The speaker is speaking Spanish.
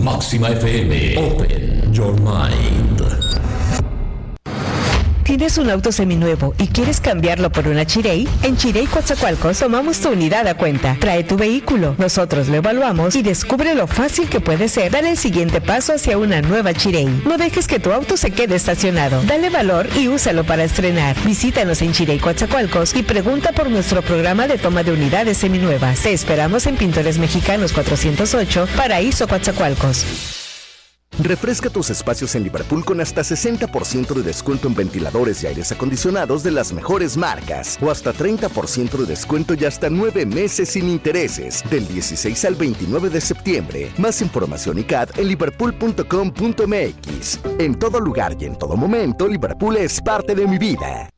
Máxima FM. Open your mind. ¿Tienes un auto seminuevo y quieres cambiarlo por una Chirey? En Chirey Coatzacoalcos tomamos tu unidad a cuenta. Trae tu vehículo, nosotros lo evaluamos y descubre lo fácil que puede ser dar el siguiente paso hacia una nueva Chirey. No dejes que tu auto se quede estacionado. Dale valor y úsalo para estrenar. Visítanos en Chirey Coatzacoalcos y pregunta por nuestro programa de toma de unidades seminuevas. Te esperamos en Pintores Mexicanos 408, Paraíso Coatzacoalcos. Refresca tus espacios en Liverpool con hasta 60% de descuento en ventiladores y aires acondicionados de las mejores marcas o hasta 30% de descuento y hasta 9 meses sin intereses del 16 al 29 de septiembre. Más información y CAD en liverpool.com.mx. En todo lugar y en todo momento, Liverpool es parte de mi vida.